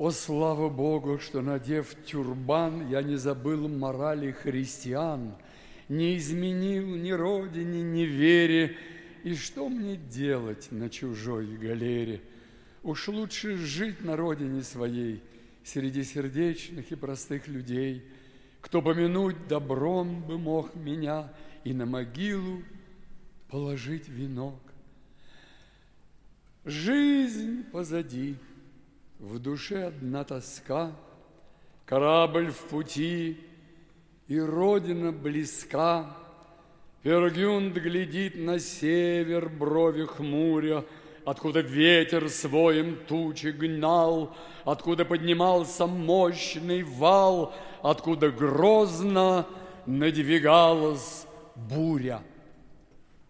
О, слава Богу, что, надев тюрбан, я не забыл морали христиан, не изменил ни родине, ни вере. И что мне делать на чужой галере? Уж лучше жить на родине своей, среди сердечных и простых людей, кто помянуть добром бы мог меня и на могилу положить венок. Жизнь позади, в душе одна тоска, корабль в пути, и родина близка. Пергюнд глядит на север, брови хмуря, откуда ветер своим тучи гнал, откуда поднимался мощный вал, откуда грозно надвигалась буря.